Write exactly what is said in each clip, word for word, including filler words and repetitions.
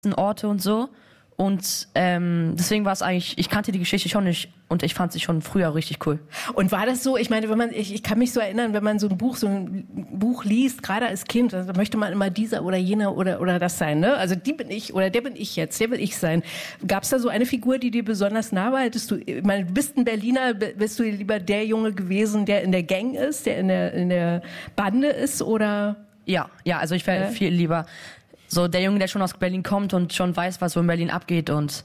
Orte und so. Und ähm, deswegen war es eigentlich, ich kannte die Geschichte schon nicht und ich fand sie schon früher richtig cool. Und war das so, ich meine, wenn man, ich, ich kann mich so erinnern, wenn man so ein Buch, so ein Buch liest, gerade als Kind, da möchte man immer dieser oder jener oder, oder das sein, ne? Also die bin ich oder der bin ich jetzt, der will ich sein. Gab es da so eine Figur, die dir besonders nah war? Hättest du, ich meine, du bist ein Berliner, bist du lieber der Junge gewesen, der in der Gang ist, der in der, in der Bande ist oder? Ja, ja, also ich wäre ja. viel lieber so der Junge, der schon aus Berlin kommt und schon weiß, was so in Berlin abgeht und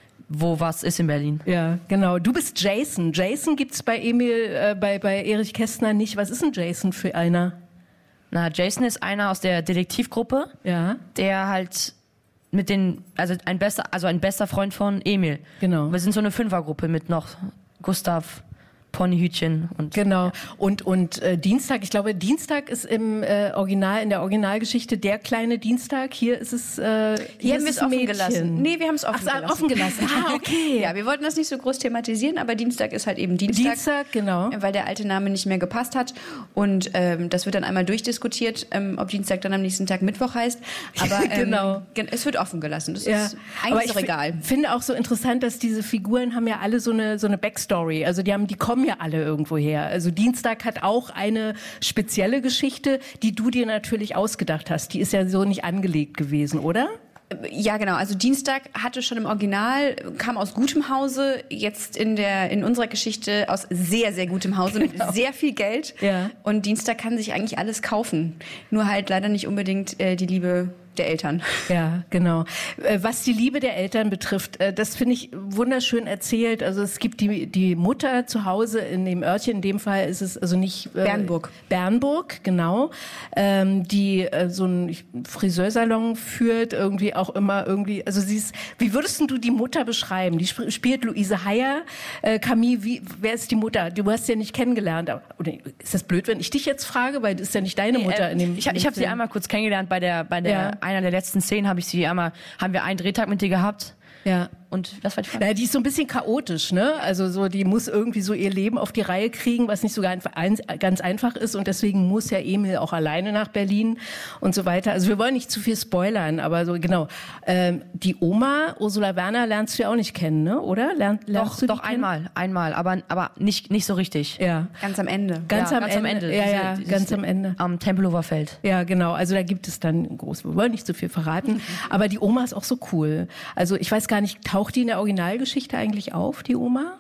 wo was ist in Berlin. Ja, genau. Du bist Jason. Jason gibt's bei Emil, äh, bei, bei Erich Kästner nicht. Was ist ein Jason für einer? Na, Jason ist einer aus der Detektivgruppe, ja. der halt mit den, also ein bester, also ein bester Freund von Emil. Genau. Wir sind so eine Fünfergruppe mit noch Gustav, Ponyhütchen und genau. Und und äh, Dienstag, ich glaube, Dienstag ist im äh, Original, in der Originalgeschichte der kleine Dienstag. Hier ist es äh, hier, hier haben wir es offen gelassen. Nee, wir haben es offen Ach, gelassen. offen gelassen. Ah, okay. Ja, wir wollten das nicht so groß thematisieren, aber Dienstag ist halt eben Dienstag. Dienstag, genau. Weil der alte Name nicht mehr gepasst hat. Und ähm, das wird dann einmal durchdiskutiert, ähm, ob Dienstag dann am nächsten Tag Mittwoch heißt. Aber ähm, genau. es wird offen gelassen. Das ja. ist eigentlich aber doch egal. Ich finde auch so interessant, dass diese Figuren haben ja alle so eine so eine Backstory. Also die haben, die kommen ja alle irgendwo her. Also Dienstag hat auch eine spezielle Geschichte, die du dir natürlich ausgedacht hast. Die ist ja so nicht angelegt gewesen, oder? Ja, genau. Also Dienstag hatte schon im Original, kam aus gutem Hause, jetzt in der in unserer Geschichte aus sehr, sehr gutem Hause genau. mit sehr viel Geld. Ja. Und Dienstag kann sich eigentlich alles kaufen. Nur halt leider nicht unbedingt äh, die Liebe der Eltern. Ja, genau. Was die Liebe der Eltern betrifft, das finde ich wunderschön erzählt. Also es gibt die die Mutter zu Hause in dem Örtchen, in dem Fall ist es also nicht Bernburg. Äh, Bernburg, genau. Ähm, die äh, so einen Friseursalon führt, irgendwie auch immer irgendwie, also sie ist, wie würdest du die Mutter beschreiben? Die sp- spielt Luise Heyer. Äh, Camille, wie, wer ist die Mutter? Du hast sie ja nicht kennengelernt. Oder ist das blöd, wenn ich dich jetzt frage? Weil das ist ja nicht deine Mutter. Nee, äh, in dem, ich ich habe sie einmal kurz kennengelernt bei der, bei der ja. einer der letzten Szenen habe ich sie einmal, haben wir einen Drehtag mit dir gehabt. Ja. Und was war die Frage? Na, die ist so ein bisschen chaotisch, ne? Also so, die muss irgendwie so ihr Leben auf die Reihe kriegen, was nicht so ganz, ganz einfach ist und deswegen muss ja Emil auch alleine nach Berlin und so weiter. Also wir wollen nicht zu viel spoilern, aber so genau. Ähm, die Oma Ursula Werner lernst du ja auch nicht kennen, ne? Oder? Lern, lernst doch, du doch einmal, einmal, aber aber nicht nicht so richtig. Ja. Ganz am Ende. Ganz, ja, am, ganz Ende. am Ende. Ja, diese, ja, dieses, ganz am Ende. Am Tempelhofer Feld. Ja, genau. Also da gibt es dann groß. Wir wollen nicht so viel verraten, aber die Oma ist auch so cool. Also ich weiß gar nicht, taucht die in der Originalgeschichte eigentlich auf, die Oma?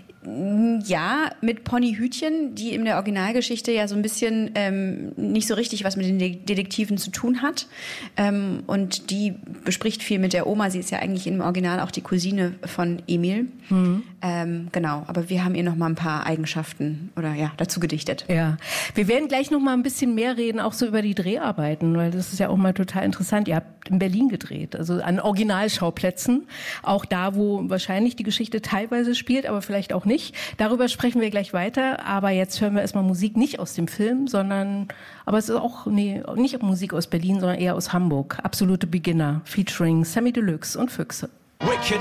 Ja, mit Ponyhütchen, die in der Originalgeschichte ja so ein bisschen ähm, nicht so richtig was mit den De- Detektiven zu tun hat. Ähm, und die bespricht viel mit der Oma. Sie ist ja eigentlich im Original auch die Cousine von Emil. Mhm. Ähm, genau, aber wir haben ihr noch mal ein paar Eigenschaften oder ja dazu gedichtet. Ja, wir werden gleich noch mal ein bisschen mehr reden, auch so über die Dreharbeiten, weil das ist ja auch mal total interessant. Ihr habt in Berlin gedreht, also an Originalschauplätzen, auch da, wo wahrscheinlich die Geschichte teilweise spielt, aber vielleicht auch nicht. Darüber sprechen wir gleich weiter, aber jetzt hören wir erstmal Musik nicht aus dem Film, sondern, aber es ist auch, nee, nicht Musik aus Berlin, sondern eher aus Hamburg. Absolute Beginner, featuring Sammy Deluxe und Füchse.